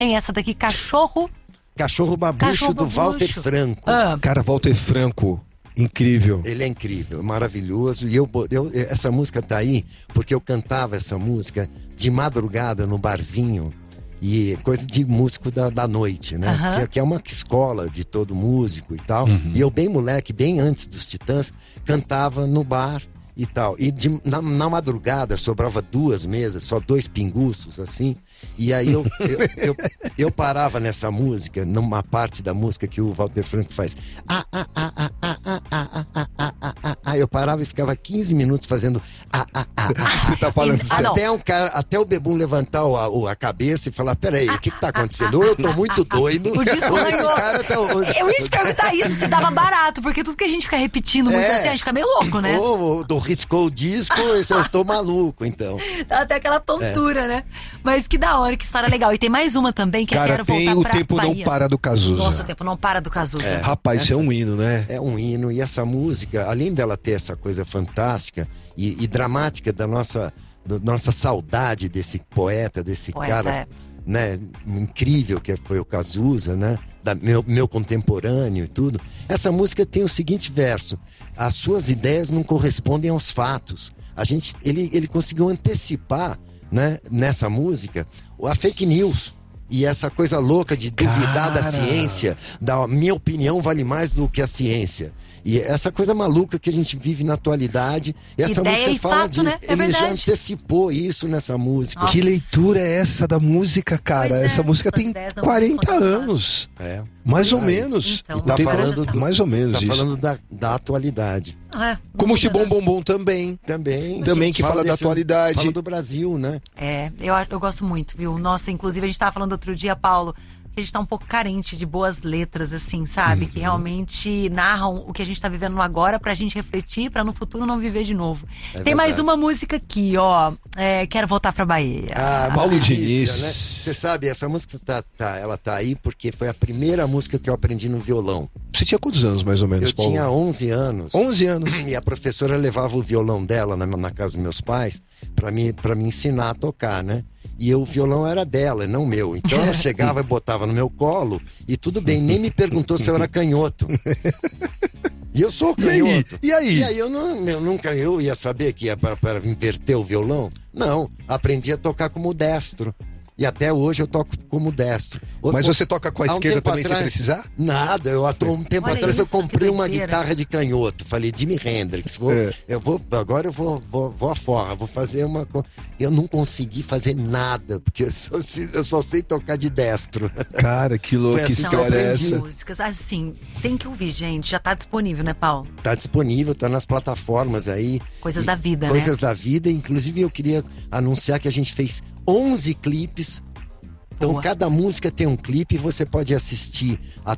Tem essa daqui, Cachorro Babucho, do Walter Franco. Cara, Walter Franco, incrível. Ele é incrível, maravilhoso. E essa música tá aí porque eu cantava essa música de madrugada no barzinho. E coisa de músico da noite, né? Que é uma escola de todo músico e tal. E eu bem moleque, bem antes dos Titãs, cantava no bar e tal. E na madrugada sobrava 2 mesas, só 2 pinguços, assim. E aí eu parava nessa música, numa parte da música que o Walter Franco faz. Eu parava e ficava 15 minutos fazendo Você tá falando até o Bebum levantar a cabeça e falar: peraí, o que tá acontecendo? Ou eu tô muito doido. O disco Eu ia te perguntar isso, se dava barato, porque tudo que a gente fica repetindo muito assim, a gente fica meio louco, né? Ou riscou o disco, eu tô maluco, então. Dá até aquela tontura, né? Mas que da hora, que história legal. E tem mais uma também, que cara, eu quero voltar pra Tempo Bahia. Não Para do Cazuza. Nossa, o Tempo Não Para do Cazuza. Rapaz, isso é um hino, né? É um hino, e essa música, além dela ter essa coisa fantástica e dramática da nossa saudade desse poeta, desse cara, né, incrível que foi o Cazuza, né? Meu contemporâneo e tudo. Essa música tem o seguinte verso: as suas ideias não correspondem aos fatos. Ele conseguiu antecipar, né, nessa música, a fake news. E essa coisa louca de duvidar da ciência, da minha opinião vale mais do que a ciência. E essa coisa maluca que a gente vive na atualidade. E essa música fala fato, né? Ele já antecipou isso nessa música. Nossa. Que leitura é essa da música, cara? Essa música tem 40 anos. Mais ou menos. Então, tá falando mais ou menos tá isso. falando da atualidade. Como Chibom Bombom também. Também que fala da atualidade. Fala do Brasil, né? Eu gosto muito, viu? Nossa, inclusive a gente tava falando outro dia, Paulo, que a gente tá um pouco carente de boas letras, assim, sabe? Que realmente narram o que a gente tá vivendo no agora pra gente refletir, pra no futuro não viver de novo. Tem mais uma música aqui, ó. Quero Voltar pra Bahia. Paulo Diniz. Né? Você sabe, essa música ela tá aí porque foi a primeira música que eu aprendi no violão. Você tinha quantos anos, mais ou menos, Eu Paulo? tinha 11 anos. 11 anos. E a professora levava o violão dela na casa dos meus pais pra me ensinar a tocar, né? E o violão era dela, não meu. Então ela chegava e botava no meu colo e tudo bem, nem me perguntou se eu era canhoto. E eu sou canhoto. E aí? E aí eu ia saber que ia para inverter o violão? Não, aprendi a tocar como destro. E até hoje eu toco como destro. Mas você toca com a esquerda também, se precisar? Nada, um tempo atrás eu comprei uma guitarra de canhoto. Falei, Jimi Hendrix, agora eu vou à forra, vou fazer uma... Eu não consegui fazer nada, porque eu só sei tocar de destro. Cara, que louco, que história é essa? Músicas, assim, tem que ouvir, gente. Já tá disponível, né, Paulo? Tá disponível, tá nas plataformas aí. Coisas da vida, né? Coisas da vida, inclusive eu queria anunciar que a gente fez 11 clipes. Então cada música tem um clipe e você pode assistir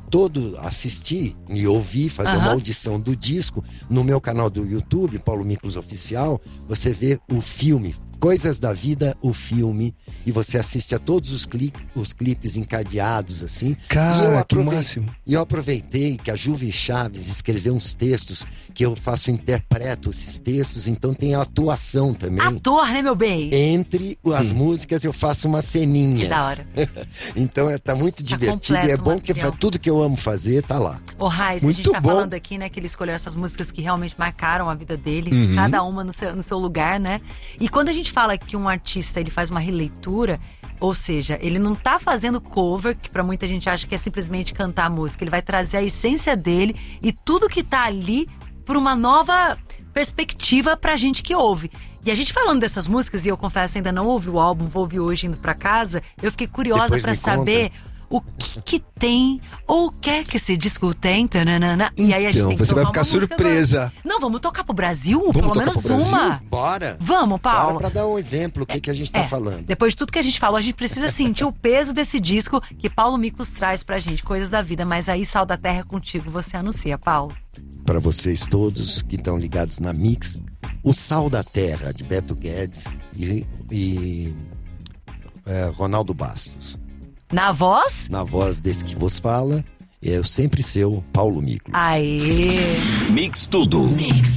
e ouvir, fazer uma audição do disco no meu canal do YouTube, Paulo Miklos Oficial. Você vê o filme Coisas da Vida, o filme, e você assiste a todos os clipes encadeados, assim. Cara, que máximo. E eu aproveitei que a Juve Chaves escreveu uns textos que eu interpreto esses textos, então tem a atuação também. Ator, né, meu bem? Entre as músicas eu faço umas ceninhas. Que da hora. Então tá muito divertido e é bom que tudo que eu amo fazer tá lá. Ô, Raiz, a gente tá falando aqui, né, que ele escolheu essas músicas que realmente marcaram a vida dele, cada uma no seu lugar, né? E quando a gente fala que um artista ele faz uma releitura, ou seja, ele não tá fazendo cover, que pra muita gente acha que é simplesmente cantar a música, ele vai trazer a essência dele e tudo que tá ali por uma nova perspectiva pra gente que ouve. E a gente falando dessas músicas, e eu confesso, ainda não ouvi o álbum, vou ouvir hoje indo pra casa, eu fiquei curiosa pra saber o que tem ou o que é que esse disco tem. Tananana. E aí a gente tem que você vai ficar surpresa. Não, vamos tocar pro Brasil? Pelo menos uma. Bora. Vamos, Paulo. Bora pra dar um exemplo, o que a gente tá falando. Depois de tudo que a gente falou, a gente precisa sentir o peso desse disco que Paulo Miklos traz pra gente, Coisas da Vida. Mas aí, Sal da Terra é contigo, você anuncia, Paulo. Para vocês todos que estão ligados na Mix, o Sal da Terra, de Beto Guedes e Ronaldo Bastos. Na voz? Na voz desse que vos fala, eu sempre seu Paulo Miklos. Aê! Mix Tudo. Mix.